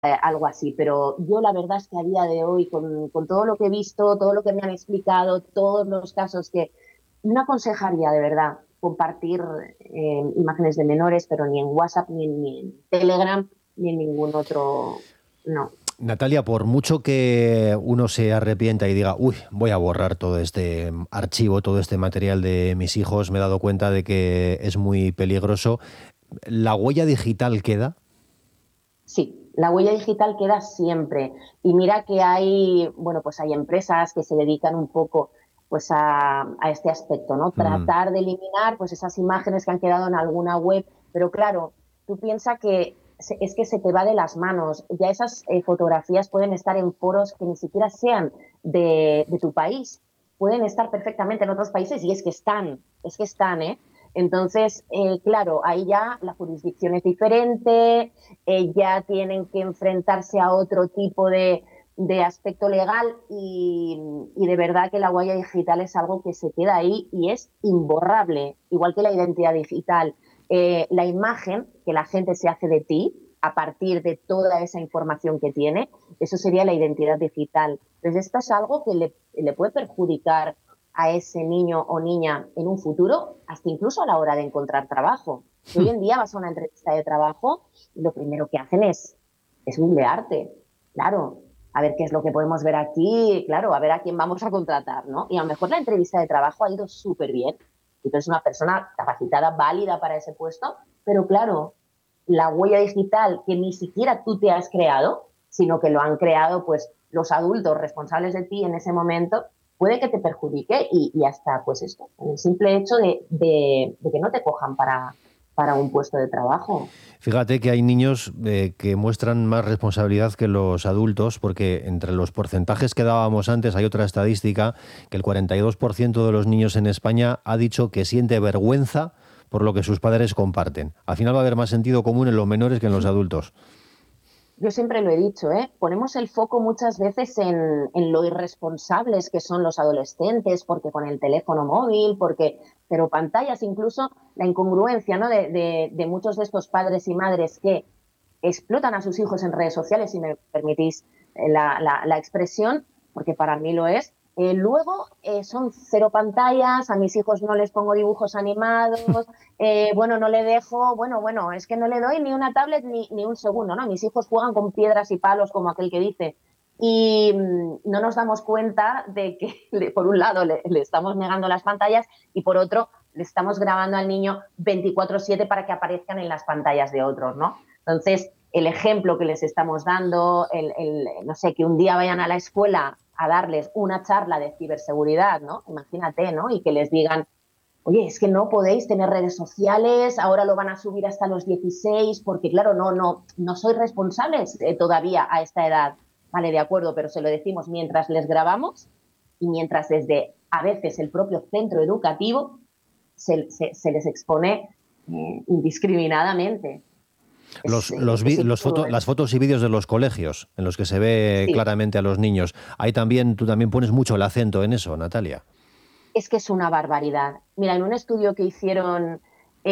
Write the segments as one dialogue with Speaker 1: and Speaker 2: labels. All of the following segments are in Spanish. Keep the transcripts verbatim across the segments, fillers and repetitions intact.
Speaker 1: eh, algo así, pero yo la verdad es que a día de hoy, con, con todo lo que he visto, todo lo que me han explicado, todos los casos que no aconsejaría de verdad compartir eh, imágenes de menores, pero ni en WhatsApp, ni, ni en Telegram, ni en ningún otro, no.
Speaker 2: Natalia, por mucho que uno se arrepienta y diga, uy, voy a borrar todo este archivo, todo este material de mis hijos, me he dado cuenta de que es muy peligroso. ¿La huella digital queda?
Speaker 1: Sí, la huella digital queda siempre. Y mira que hay, bueno, pues hay empresas que se dedican un poco pues a, a este aspecto, ¿no?
Speaker 2: Mm,
Speaker 1: Tratar de eliminar pues esas imágenes que han quedado en alguna web, pero claro, tú piensas que se- es que se te va de las manos. Ya esas eh, fotografías pueden estar en foros que ni siquiera sean de, de tu país, pueden estar perfectamente en otros países y es que están, es que están, ¿eh? Entonces, eh, claro, ahí ya la jurisdicción es diferente, eh, ya tienen que enfrentarse a otro tipo de, de aspecto legal y, y, de verdad que la huella digital es algo que se queda ahí y es imborrable, igual que la identidad digital. Eh, la imagen que la gente se hace de ti a partir de toda esa información que tiene, eso sería la identidad digital. Entonces, esto es algo que le, le puede perjudicar a ese niño o niña en un futuro, hasta incluso a la hora de encontrar trabajo. Si hoy en día vas a una entrevista de trabajo y lo primero que hacen es, es googlearte, claro, a ver qué es lo que podemos ver aquí, claro, a ver a quién vamos a contratar, ¿no? Y a lo mejor la entrevista de trabajo ha ido súper bien, y tú eres una persona capacitada, válida para ese puesto, pero claro, la huella digital que ni siquiera tú te has creado, sino que lo han creado pues los adultos responsables de ti en ese momento, puede que te perjudique y, y hasta pues esto, el simple hecho de, de, de que no te cojan para, para un puesto de trabajo.
Speaker 2: Fíjate que hay niños eh, que muestran más responsabilidad que los adultos, porque entre los porcentajes que dábamos antes hay otra estadística, que el cuarenta y dos por ciento de los niños en España ha dicho que siente vergüenza por lo que sus padres comparten. Al final va a haber más sentido común en los menores que en los adultos.
Speaker 1: Yo siempre lo he dicho, ¿eh? Ponemos el foco muchas veces en, en lo irresponsables que son los adolescentes, porque con el teléfono móvil, porque, pero pantallas, incluso la incongruencia, ¿no? de, de, de muchos de estos padres y madres que explotan a sus hijos en redes sociales, si me permitís eh, la, la, la expresión, porque para mí lo es. Eh, luego eh, son cero pantallas, a mis hijos no les pongo dibujos animados, eh, bueno, no le dejo, bueno, bueno, es que no le doy ni una tablet ni, ni un segundo, ¿no? Mis hijos juegan con piedras y palos, como aquel que dice, y mmm, no nos damos cuenta de que, por un lado, le, le estamos negando las pantallas y por otro, le estamos grabando al niño veinticuatro siete para que aparezcan en las pantallas de otros, ¿no? Entonces, el ejemplo que les estamos dando, el, el, no sé, que un día vayan a la escuela a darles una charla de ciberseguridad, ¿no? Imagínate, ¿no? Y que les digan, oye, es que no podéis tener redes sociales, ahora lo van a subir hasta los dieciséis, porque claro, no, no, no sois responsables eh, todavía a esta edad. Vale, de acuerdo, pero se lo decimos mientras les grabamos y mientras desde a veces el propio centro educativo se, se, se les expone eh, indiscriminadamente. Es,
Speaker 2: Los,
Speaker 1: eh,
Speaker 2: los, vi-
Speaker 1: es
Speaker 2: los foto- las
Speaker 1: incongruente.
Speaker 2: fotos y vídeos de los colegios, en los que se ve
Speaker 1: Sí,
Speaker 2: claramente a los niños. Ahí también, tú también pones mucho el acento en eso, Natalia.
Speaker 1: es que es una barbaridad. Mira, en un estudio que hicieron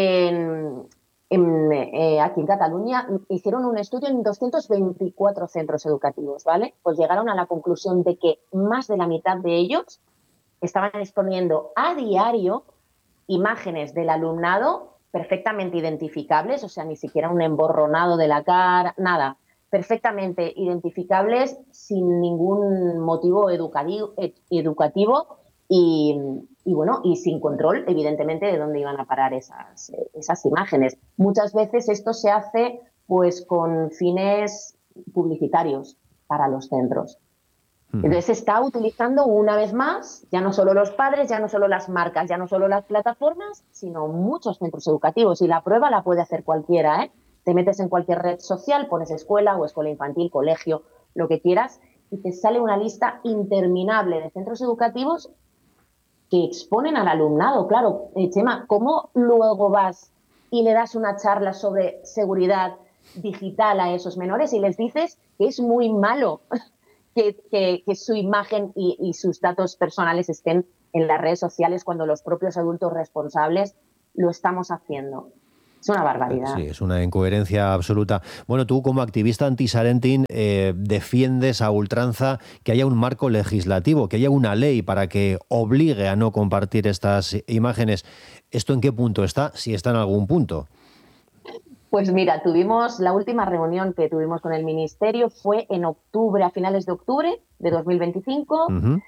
Speaker 1: en, en, eh, aquí en Cataluña, hicieron un estudio en doscientos veinticuatro centros educativos, ¿vale? Pues llegaron a la conclusión de que más de la mitad de ellos estaban exponiendo a diario imágenes del alumnado perfectamente identificables, o sea, ni siquiera un emborronado de la cara, nada, perfectamente identificables sin ningún motivo educativo, educativo y, y, bueno, y sin control, evidentemente, de dónde iban a parar esas, esas imágenes. Muchas veces esto se hace pues con fines publicitarios para los centros.
Speaker 2: Ujú.
Speaker 1: Entonces se está utilizando una vez más, ya no solo los padres, ya no solo las marcas, ya no solo las plataformas, sino muchos centros educativos. Y la prueba la puede hacer cualquiera, ¿eh? Te metes en cualquier red social, pones escuela o escuela infantil, colegio, lo que quieras, y te sale una lista interminable de centros educativos que exponen al alumnado. Claro, eh, Chema, ¿cómo luego vas y le das una charla sobre seguridad digital a esos menores y les dices que es muy malo que, que, que su imagen y, y sus datos personales estén en las redes sociales cuando los propios adultos responsables lo estamos haciendo? Es una barbaridad.
Speaker 2: Sí, es una incoherencia absoluta. Bueno, tú como activista anti-sharenting eh, defiendes a ultranza que haya un marco legislativo, que haya una ley para que obligue a no compartir estas imágenes. ¿Esto en qué punto está? Si está en algún punto.
Speaker 1: Pues mira, tuvimos la última reunión que tuvimos con el Ministerio fue en octubre, a finales de octubre de dos mil veinticinco. Uh-huh.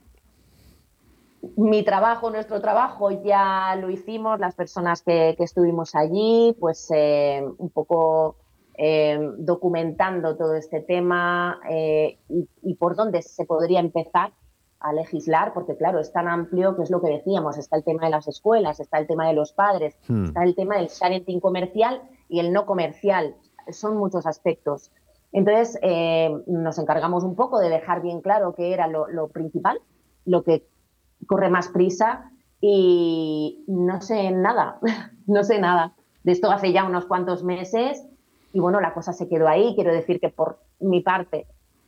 Speaker 1: Mi trabajo, nuestro trabajo ya lo hicimos, las personas que, que estuvimos allí, pues eh, un poco eh, documentando todo este tema eh, y, y por dónde se podría empezar a legislar, porque claro, es tan amplio que es lo que decíamos, está el tema de las escuelas, está el tema de los padres, hmm. está el tema del sharenting comercial y el no comercial, son muchos aspectos. Entonces eh, nos encargamos un poco de dejar bien claro qué era lo, lo principal, lo que corre más prisa y no sé nada, no sé nada. De esto hace ya unos cuantos meses y bueno, la cosa se quedó ahí. Quiero decir que por mi parte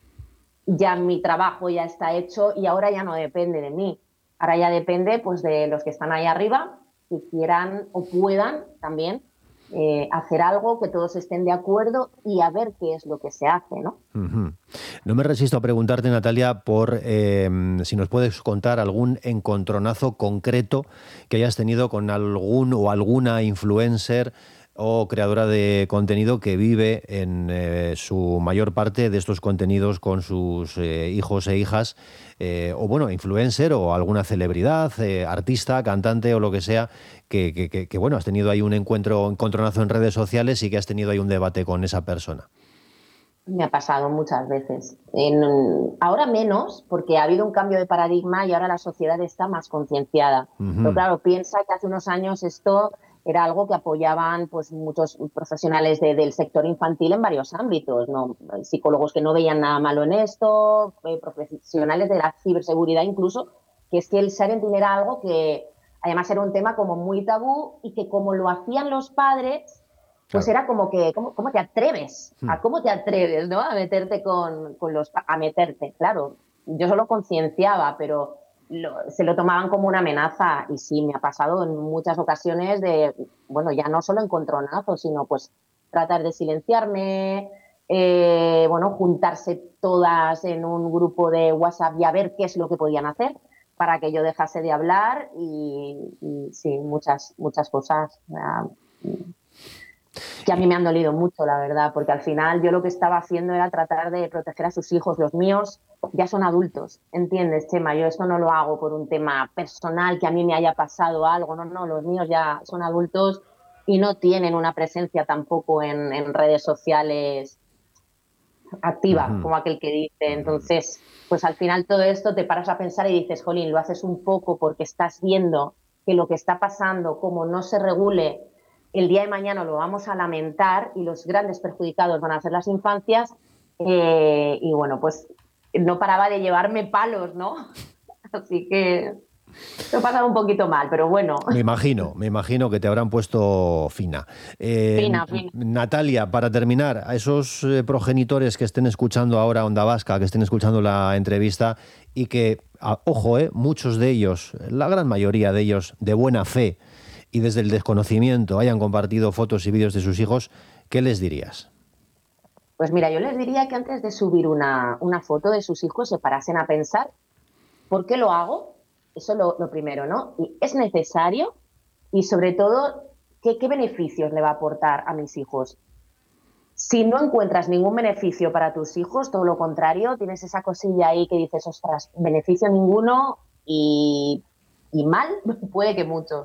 Speaker 1: ya mi trabajo ya está hecho y ahora ya no depende de mí. Ahora ya depende pues de los que están ahí arriba, que quieran o puedan también Eh, hacer algo, que todos estén de acuerdo y a ver qué es lo que se hace, ¿no?
Speaker 2: Uh-huh. No me resisto a preguntarte, Natalia, por eh, si nos puedes contar algún encontronazo concreto que hayas tenido con algún o alguna influencer o creadora de contenido que vive en eh, su mayor parte de estos contenidos con sus eh, hijos e hijas, eh, o bueno, influencer o alguna celebridad, eh, artista, cantante o lo que sea, que, que, que, que bueno, has tenido ahí un encuentro, un encontronazo en redes sociales y que has tenido ahí un debate con esa persona.
Speaker 1: Me ha pasado muchas veces. En, ahora menos, porque ha habido un cambio de paradigma y ahora la sociedad está más concienciada. Uh-huh. Pero claro, piensa que hace unos años esto era algo que apoyaban pues muchos profesionales de, del sector infantil en varios ámbitos, ¿no? Psicólogos que no veían nada malo en esto, eh, profesionales de la ciberseguridad incluso, que es que el sharenting era algo que además era un tema como muy tabú y que como lo hacían los padres, pues claro. Era como que, ¿cómo, cómo te atreves? Hmm. ¿A cómo te atreves, no? A meterte con, con los... A meterte, claro. Yo solo concienciaba, pero lo, se lo tomaban como una amenaza y sí, me ha pasado en muchas ocasiones de, bueno, ya no solo encontronazos, sino pues tratar de silenciarme, eh, bueno, juntarse todas en un grupo de WhatsApp y a ver qué es lo que podían hacer para que yo dejase de hablar y, y sí, muchas, muchas cosas. Uh, que a mí me han dolido mucho, la verdad, porque al final yo lo que estaba haciendo era tratar de proteger a sus hijos. Los míos ya son adultos, ¿entiendes, Chema? Yo esto no lo hago por un tema personal, que a mí me haya pasado algo, no, no, los míos ya son adultos y no tienen una presencia tampoco en, en redes sociales activa, uh-huh. como aquel que dice. Entonces, pues al final todo esto te paras a pensar y dices, jolín, lo haces un poco porque estás viendo que lo que está pasando, como no se regule, el día de mañana lo vamos a lamentar y los grandes perjudicados van a ser las infancias eh, y bueno, pues no paraba de llevarme palos, ¿no? Así que lo he pasado un poquito mal, pero bueno.
Speaker 2: Me imagino, me imagino que te habrán puesto fina. Eh,
Speaker 1: fina, fina.
Speaker 2: Natalia, para terminar, a esos eh, progenitores que estén escuchando ahora Onda Vasca, que estén escuchando la entrevista y que, a, ojo, eh, muchos de ellos, la gran mayoría de ellos, de buena fe, y desde el desconocimiento hayan compartido fotos y vídeos de sus hijos, ¿qué les dirías?
Speaker 1: Pues mira, yo les diría que antes de subir una, una foto de sus hijos se parasen a pensar ¿por qué lo hago? Eso es lo, lo primero, ¿no? Y ¿es necesario? Y sobre todo, ¿qué, ¿qué beneficios le va a aportar a mis hijos? Si no encuentras ningún beneficio para tus hijos, todo lo contrario, tienes esa cosilla ahí que dices, ostras, beneficio ninguno y, y mal, puede que mucho.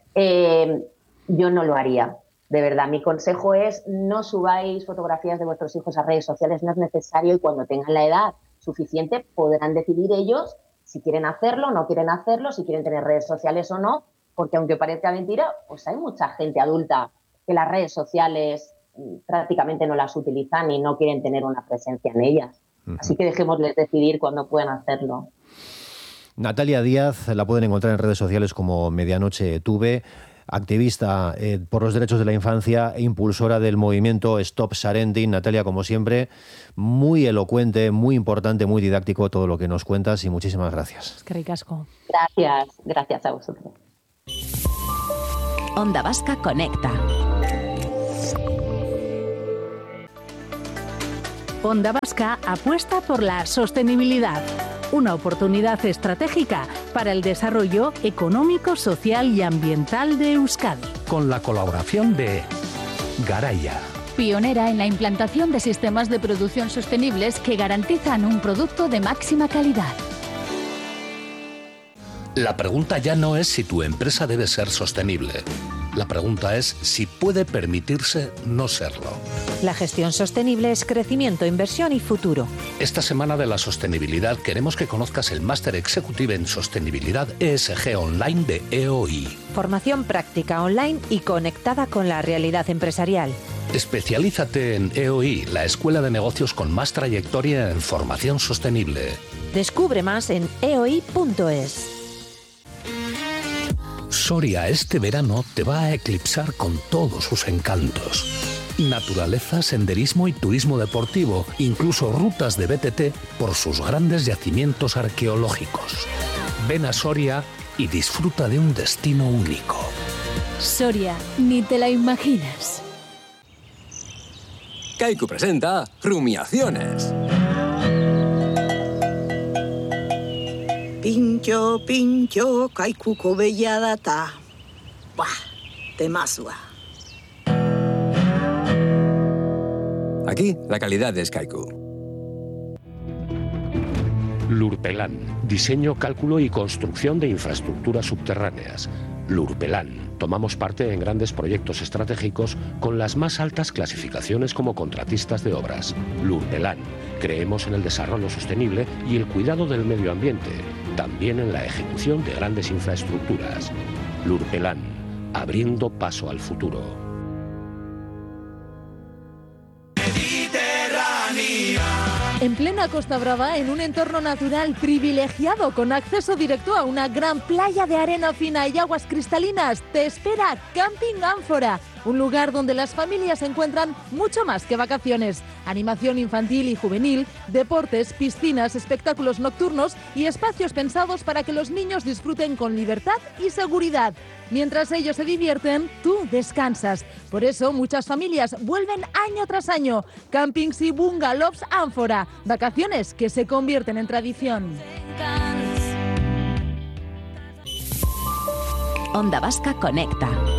Speaker 1: Eh, yo no lo haría, de verdad. Mi consejo es no subáis fotografías de vuestros hijos a redes sociales, no es necesario y cuando tengan la edad suficiente podrán decidir ellos si quieren hacerlo, no quieren hacerlo, si quieren tener redes sociales o no, porque aunque parezca mentira, pues hay mucha gente adulta que las redes sociales prácticamente no las utilizan y no quieren tener una presencia en ellas. Uh-huh. Así que dejémosles decidir cuando puedan hacerlo.
Speaker 2: Natalia Díaz la pueden encontrar en redes sociales como Medianoche Tuve, activista eh, por los derechos de la infancia e impulsora del movimiento Stop Sharenting. Natalia, como siempre, muy elocuente, muy importante, muy didáctico todo lo que nos cuentas y muchísimas gracias.
Speaker 3: Es que ricasco.
Speaker 1: Gracias, gracias a vosotros.
Speaker 4: Onda Vasca Conecta.
Speaker 3: Onda Vasca apuesta por la sostenibilidad, una oportunidad estratégica para el desarrollo económico, social y ambiental de Euskadi.
Speaker 4: Con la colaboración de Garaya,
Speaker 5: pionera en la implantación de sistemas de producción sostenibles que garantizan un producto de máxima calidad.
Speaker 4: La pregunta ya no es si tu empresa debe ser sostenible. La pregunta es si puede permitirse no serlo.
Speaker 6: La gestión sostenible es crecimiento, inversión y futuro.
Speaker 4: Esta semana de la sostenibilidad queremos que conozcas el Máster Executive en Sostenibilidad E S G Online de E O I.
Speaker 6: Formación práctica online y conectada con la realidad empresarial.
Speaker 4: Especialízate en E O I, la escuela de negocios con más trayectoria en formación sostenible.
Speaker 6: Descubre más en e o i punto es.
Speaker 4: Soria este verano te va a eclipsar con todos sus encantos. Naturaleza, senderismo y turismo deportivo, incluso rutas de B T T por sus grandes yacimientos arqueológicos. Ven a Soria y disfruta de un destino único.
Speaker 5: Soria, ni te la imaginas.
Speaker 7: Kaiku presenta Rumiaciones.
Speaker 8: Pintxo, pintxo, kaikuko behia data. Buah, temazua.
Speaker 7: Aquí, la calidad es Kaiku.
Speaker 9: Lurpelán, diseño, cálculo y construcción de infraestructuras subterráneas. Lurpelán, tomamos parte en grandes proyectos estratégicos con las más altas clasificaciones como contratistas de obras. Lurpelán, creemos en el desarrollo sostenible y el cuidado del medio ambiente, también en la ejecución de grandes infraestructuras. Lurpelán, abriendo paso al futuro.
Speaker 10: En plena Costa Brava, en un entorno natural privilegiado con acceso directo a una gran playa de arena fina y aguas cristalinas, te espera Camping Ánfora, un lugar donde las familias encuentran mucho más que vacaciones. Animación infantil y juvenil, deportes, piscinas, espectáculos nocturnos y espacios pensados para que los niños disfruten con libertad y seguridad. Mientras ellos se divierten, tú descansas. Por eso muchas familias vuelven año tras año. Campings y bungalows Ánfora, vacaciones que se convierten en tradición.
Speaker 11: Onda Vasca conecta.